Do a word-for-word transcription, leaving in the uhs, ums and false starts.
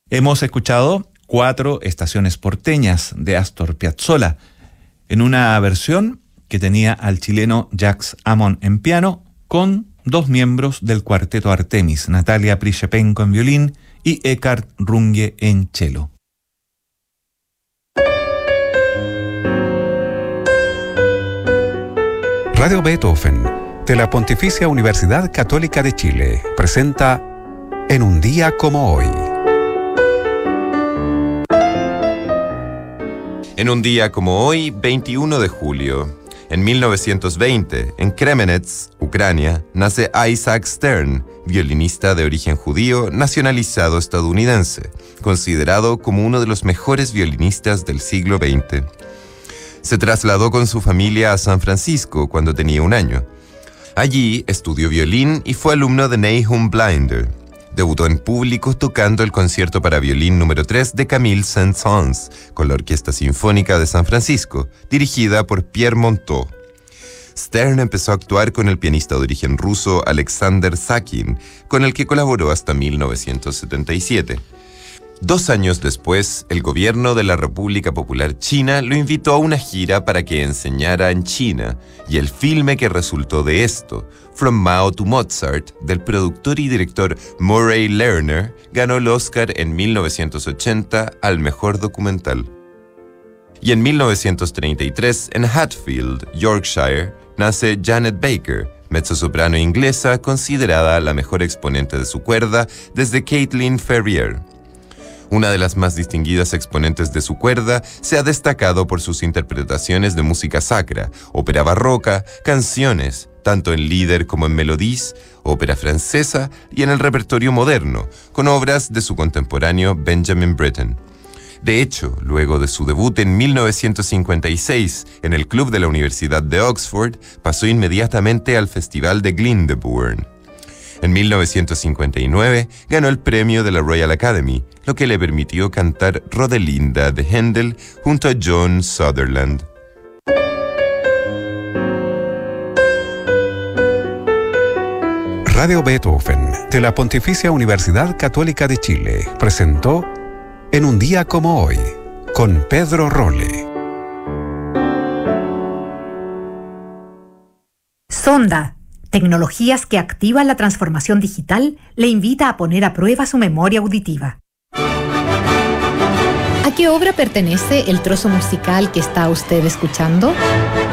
Hemos escuchado Cuatro estaciones porteñas de Astor Piazzolla, en una versión que tenía al chileno Jacques Amon en piano, con dos miembros del cuarteto Artemis, Natalia Prichepenko en violín y Eckhard Runge en cello. Radio Beethoven, de la Pontificia Universidad Católica de Chile, presenta En un día como hoy. En un día como hoy, veintiuno de julio, en mil novecientos veinte, en Kremenets, Ucrania, nace Isaac Stern, violinista de origen judío nacionalizado estadounidense, considerado como uno de los mejores violinistas del siglo veinte. Se trasladó con su familia a San Francisco cuando tenía un año. Allí estudió violín y fue alumno de Nahum Blinder. Debutó en público tocando el concierto para violín número tres de Camille Saint-Saëns con la Orquesta Sinfónica de San Francisco, dirigida por Pierre Monteux. Stern empezó a actuar con el pianista de origen ruso Alexander Sakin, con el que colaboró hasta mil novecientos setenta y siete. Dos años después, el gobierno de la República Popular China lo invitó a una gira para que enseñara en China, y el filme que resultó de esto, From Mao to Mozart, del productor y director Murray Lerner, ganó el Oscar en mil novecientos ochenta al mejor documental. Y en mil novecientos treinta y tres, en Hatfield, Yorkshire, nace Janet Baker, mezzosoprano inglesa considerada la mejor exponente de su cuerda desde Caitlin Ferrier. Una de las más distinguidas exponentes de su cuerda, se ha destacado por sus interpretaciones de música sacra, ópera barroca, canciones, tanto en lieder como en melodies, ópera francesa y en el repertorio moderno, con obras de su contemporáneo Benjamin Britten. De hecho, luego de su debut en mil novecientos cincuenta y seis en el club de la Universidad de Oxford, pasó inmediatamente al Festival de Glyndebourne. En mil novecientos cincuenta y nueve ganó el premio de la Royal Academy, lo que le permitió cantar Rodelinda de Händel junto a John Sutherland. Radio Beethoven, de la Pontificia Universidad Católica de Chile, presentó En un día como hoy, con Pedro Rolle. Sonda, tecnologías que activan la transformación digital, le invita a poner a prueba su memoria auditiva. ¿A qué obra pertenece el trozo musical que está usted escuchando?